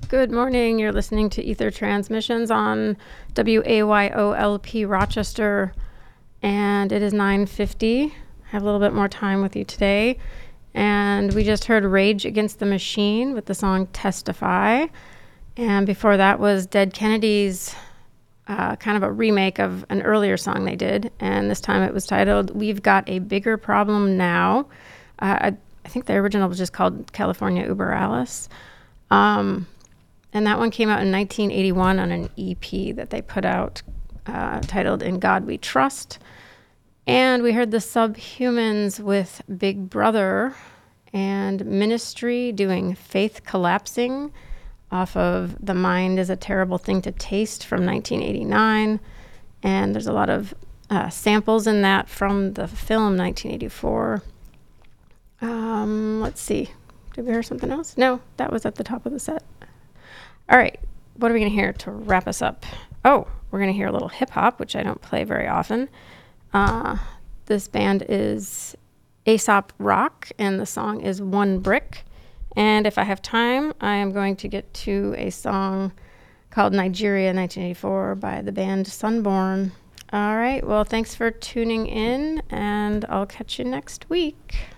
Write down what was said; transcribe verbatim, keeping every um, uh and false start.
Good morning. You're listening to Ether Transmissions on W A Y O L P Rochester, and it is nine fifty. I have a little bit more time with you today, and we just heard Rage Against the Machine with the song Testify, and before that was Dead Kennedys, uh, kind of a remake of an earlier song they did, and this time it was titled We've Got a Bigger Problem Now. Uh, I, I think the original was just called California Uber Alice. Um, And that one came out in nineteen eighty-one on an E P that they put out uh, titled In God We Trust. And we heard the Subhumans with Big Brother and Ministry doing Faith Collapsing off of The Mind is a Terrible Thing to Taste from nineteen eighty-nine. And there's a lot of uh, samples in that from the film nineteen eighty-four. Um, let's see. Did we hear something else? No, that was at the top of the set. All right, what are we going to hear to wrap us up? Oh, we're going to hear a little hip-hop, which I don't play very often. Uh, this band is Aesop Rock, and the song is One Brick. And if I have time, I am going to get to a song called Nigeria nineteen eighty-four by the band Sunborn. All right, well, thanks for tuning in, and I'll catch you next week.